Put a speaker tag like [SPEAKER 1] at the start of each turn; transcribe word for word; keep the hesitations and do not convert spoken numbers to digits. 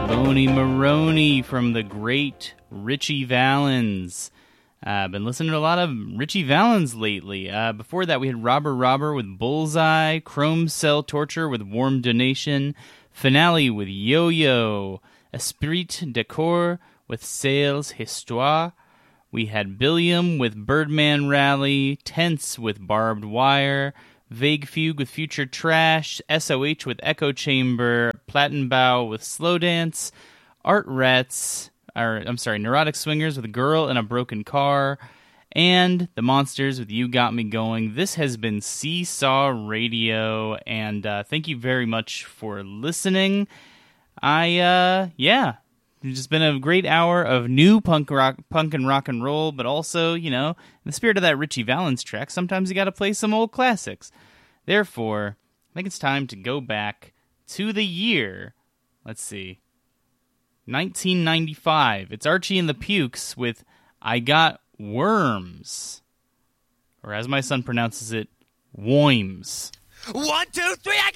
[SPEAKER 1] Boney Maroney from the great Ritchie Valens. I've uh, been listening to a lot of Ritchie Valens lately. Uh, before that, we had Robber Robber with Bullseye, Chrome Cell Torture with Warm Donation, Finale with Yo-Yo, Esprit de Corps with Sales Histoire. We had Billiam with Birdman Rally, Tense with Barbed Wire, Vague Fugue with Future Trash, S O H with Echo Chamber, Plattenbow with Slow Dance, Art Rats, or I'm sorry, Neurotic Swingers with Girl in a Broken Car, and The Monsters with You Got Me Going. This has been Seesaw Radio, and uh, thank you very much for listening. I, uh, yeah, it's just been a great hour of new punk rock, punk and rock and roll, but also, you know, in the spirit of that Ritchie Valens track, sometimes you gotta play some old classics. Therefore, I think it's time to go back to the year, let's see, nineteen ninety-five. It's Archie and the Pukes with I Got Worms. Or as my son pronounces it, Woims.
[SPEAKER 2] One, two, three, I got